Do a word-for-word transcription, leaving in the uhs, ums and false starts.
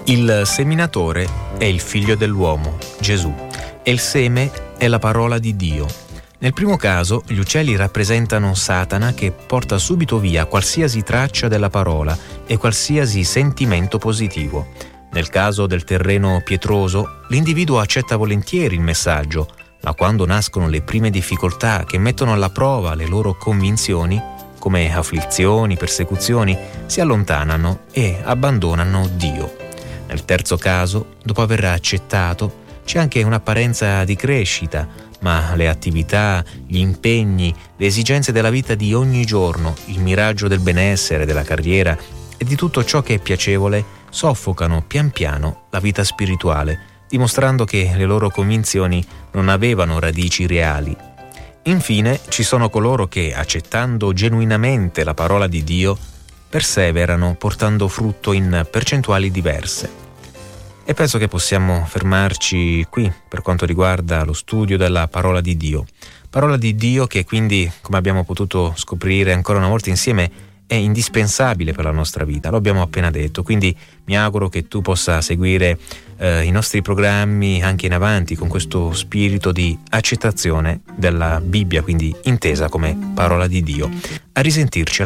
Il seminatore è il figlio dell'uomo, Gesù, e il seme è la parola di Dio. Nel primo caso, gli uccelli rappresentano Satana che porta subito via qualsiasi traccia della parola e qualsiasi sentimento positivo. Nel caso del terreno pietroso, l'individuo accetta volentieri il messaggio, ma quando nascono le prime difficoltà che mettono alla prova le loro convinzioni, come afflizioni, persecuzioni, si allontanano e abbandonano Dio. Nel terzo caso, dopo aver accettato, c'è anche un'apparenza di crescita, ma le attività, gli impegni, le esigenze della vita di ogni giorno, il miraggio del benessere, della carriera e di tutto ciò che è piacevole soffocano pian piano la vita spirituale, dimostrando che le loro convinzioni non avevano radici reali. Infine, ci sono coloro che, accettando genuinamente la parola di Dio, perseverano portando frutto in percentuali diverse. E penso che possiamo fermarci qui per quanto riguarda lo studio della parola di Dio. Parola di Dio che quindi, come abbiamo potuto scoprire ancora una volta insieme, è indispensabile per la nostra vita, lo abbiamo appena detto, quindi mi auguro che tu possa seguire eh, i nostri programmi anche in avanti con questo spirito di accettazione della Bibbia, quindi intesa come parola di Dio. A risentirci.